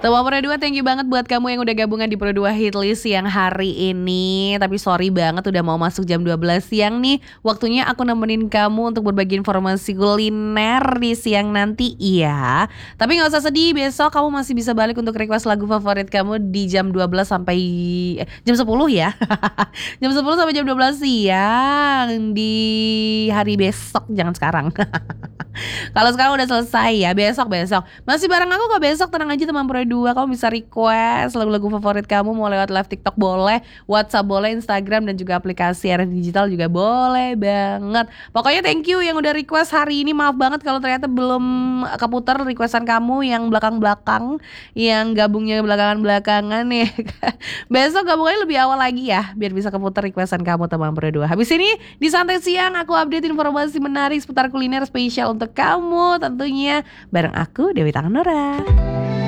Teman Pro 2, thank you banget buat kamu yang udah gabungan di Pro 2 Hitlist yang hari ini. Tapi sorry banget udah mau masuk jam 12 siang nih. Waktunya aku nemenin kamu untuk berbagi informasi kuliner di siang nanti ya. Tapi gak usah sedih, besok kamu masih bisa balik untuk request lagu favorit kamu di jam 12 sampai jam 10 ya. Jam 10 sampai jam 12 siang di hari besok, jangan sekarang. Kalau sekarang udah selesai ya, besok masih bareng aku kok besok, tenang aja teman Pro 2. Kamu bisa request lagu-lagu favorit kamu mau lewat live TikTok boleh, WhatsApp boleh, Instagram dan juga aplikasi RF Digital juga boleh banget. Pokoknya thank you yang udah request hari ini. Maaf banget kalau ternyata belum keputar requestan kamu yang belakang-belakang, yang gabungnya belakangan-belakangan ya. Besok gabungannya lebih awal lagi ya, biar bisa keputar requestan kamu teman Pro 2. Habis ini di Santai Siang aku update informasi menarik seputar kuliner spesial untuk kamu tentunya bareng aku Dewi Tanganora.